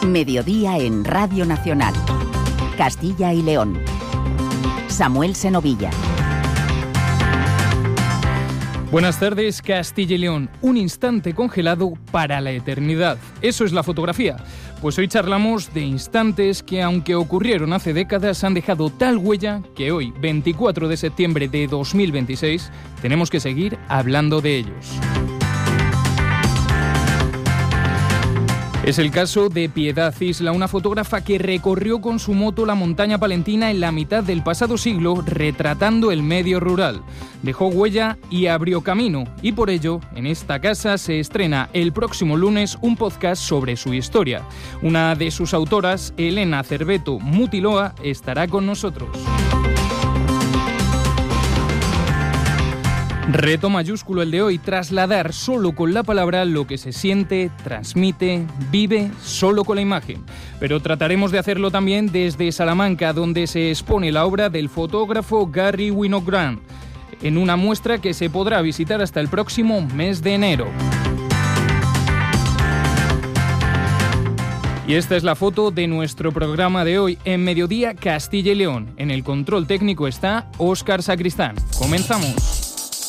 Mediodía en Radio Nacional. Castilla y León. Samuel Senovilla. Buenas tardes, Castilla y León. Un instante congelado para la eternidad. Eso es la fotografía. Pues hoy charlamos de instantes que, aunque ocurrieron hace décadas, han dejado tal huella que hoy, 24 de septiembre de 2026, tenemos que seguir hablando de ellos. Es el caso de Piedad Isla, una fotógrafa que recorrió con su moto la montaña palentina en la mitad del pasado siglo, retratando el medio rural. Dejó huella y abrió camino, y por ello, en esta casa se estrena el próximo lunes un podcast sobre su historia. Una de sus autoras, Elena Cerveto Mutiloa, estará con nosotros. Reto mayúsculo el de hoy, trasladar solo con la palabra lo que se siente, transmite, vive solo con la imagen. Pero trataremos de hacerlo también desde Salamanca, donde se expone la obra del fotógrafo Garry Winogrand, en una muestra que se podrá visitar hasta el próximo mes de enero. Y esta es la foto de nuestro programa de hoy en Mediodía Castilla y León. En el control técnico está Óscar Sacristán. Comenzamos.